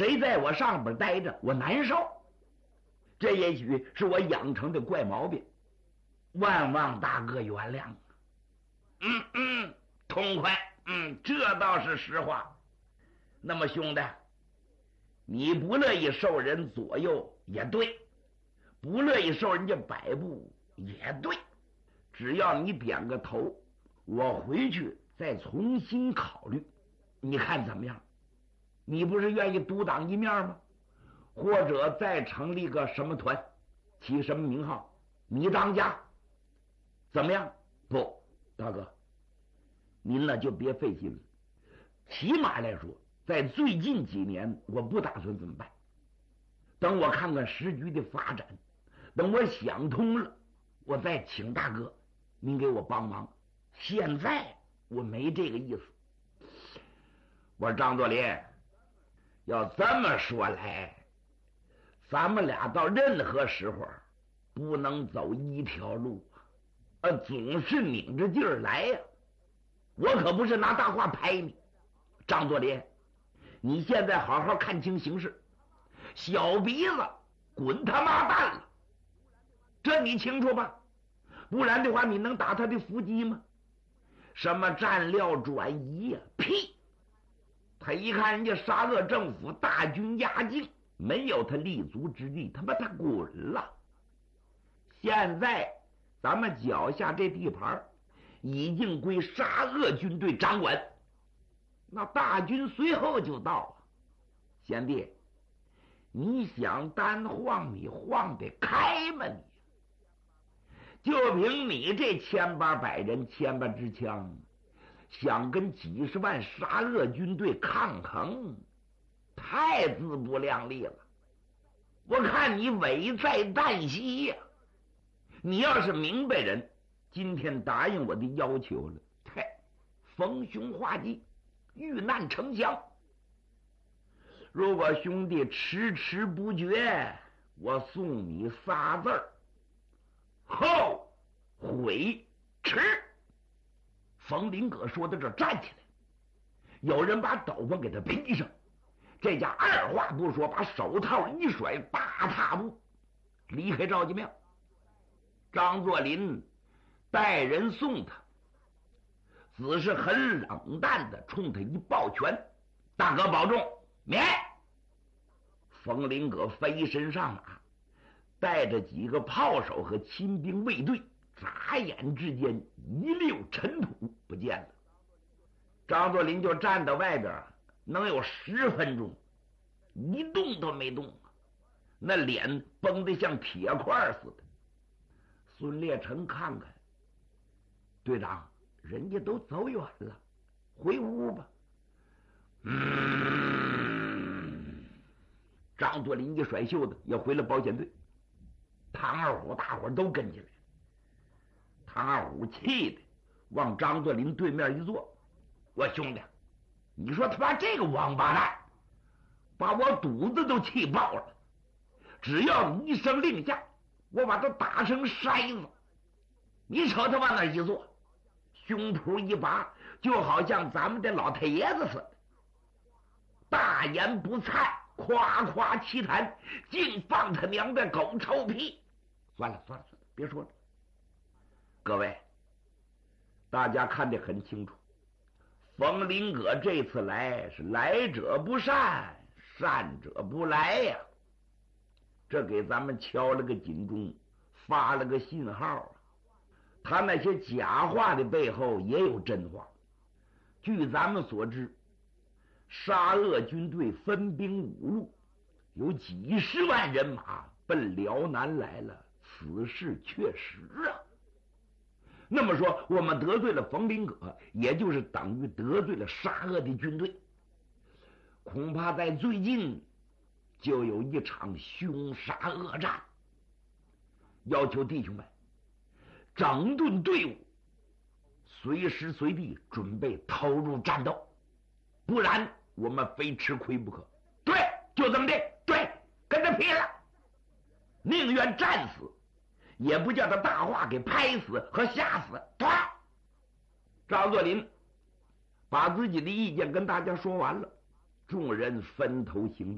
谁在我上边待着，我难受。这也许是我养成的怪毛病，万望大哥原谅。痛快，这倒是实话。那么兄弟，你不乐意受人左右也对，不乐意受人家摆布也对，只要你点个头，我回去再重新考虑，你看怎么样？你不是愿意独当一面吗？或者再成立个什么团，起什么名号，你当家，怎么样？不，大哥，您呢就别费心了。起码来说，在最近几年，我不打算这么办。等我看看时局的发展，等我想通了，我再请大哥您给我帮忙。现在我没这个意思。我说张作霖，要这么说来，咱们俩到任何时候不能走一条路总是拧着劲儿来呀。我可不是拿大话拍你，张作霖，你现在好好看清形势，小鼻子滚他妈蛋了，这你清楚吧？不然的话，你能打他的伏击吗？什么战料转移呀？屁！他一看人家沙俄政府大军压境，没有他立足之地，他妈他滚了。现在咱们脚下这地盘已经归沙俄军队掌管，那大军随后就到了。贤弟，你想单晃，你晃得开吗？你就凭你这1800人1000支枪，想跟几十万沙俄军队抗衡，太自不量力了。我看你危在旦夕呀！你要是明白人，今天答应我的要求了，逢凶化吉，遇难成祥。如果兄弟迟迟不决，我送你仨字儿：后悔迟。冯林葛说到这站起来，有人把斗篷给他披上，这家二话不说，把手套一甩，大踏步离开赵家庙。张作霖带人送他，只是很冷淡的冲他一抱拳：大哥保重，免。冯林葛飞身上马，带着几个炮手和亲兵卫队，眨眼之间一溜尘土不见了。张作霖就站到外边能有10分钟，一动都没动，那脸绷得像铁块似的。孙烈成看看，队长，人家都走远了，回屋吧。张作霖一甩袖子，也回了保险队。唐二虎大伙都跟进来。唐二虎气的往张作霖对面一坐：我兄弟，你说他妈这个王八蛋把我肚子都气爆了，只要你一声令下，我把他打成筛子。你瞅他往那一坐，胸脯一拔，就好像咱们的老太爷子似的，大言不惭，夸夸其谈，净放他娘的狗臭屁。算了，别说了。各位，大家看得很清楚，冯林葛这次来是来者不善，善者不来呀。这给咱们敲了个警钟，发了个信号。他那些假话的背后也有真话。据咱们所知，沙俄军队分兵5路，有几十万人马奔辽南来了，此事确实啊。那么说，我们得罪了冯林葛，也就是等于得罪了沙俄的军队。恐怕在最近就有一场凶杀恶战。要求弟兄们整顿队伍，随时随地准备投入战斗，不然我们非吃亏不可。对，就这么的，对，跟他拼了，宁愿战死，也不叫他大话给拍死和吓死。张作霖把自己的意见跟大家说完了，众人分头行动。